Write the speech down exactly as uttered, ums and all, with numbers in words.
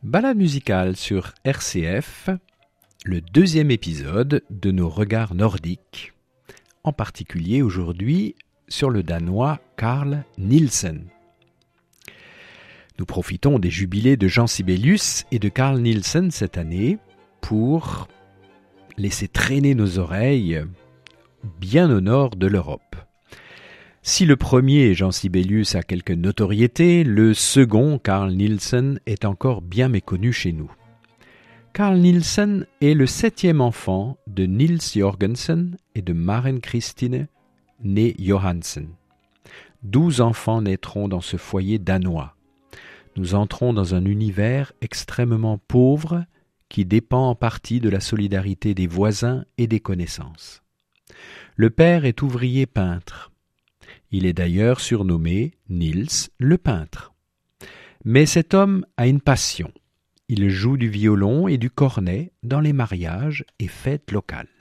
Balade musicale sur R C F, le deuxième épisode de nos regards nordiques, en particulier aujourd'hui sur le Danois Carl Nielsen. Nous profitons des jubilés de Jean Sibelius et de Carl Nielsen cette année pour laisser traîner nos oreilles bien au nord de l'Europe. Si le premier, Jean Sibelius, a quelque notoriété, le second, Carl Nielsen, est encore bien méconnu chez nous. Carl Nielsen est le septième enfant de Niels Jorgensen et de Maren Christine, née Johansen. Douze enfants naîtront dans ce foyer danois. Nous entrons dans un univers extrêmement pauvre qui dépend en partie de la solidarité des voisins et des connaissances. Le père est ouvrier peintre. Il est d'ailleurs surnommé Niels le peintre. Mais cet homme a une passion. Il joue du violon et du cornet dans les mariages et fêtes locales.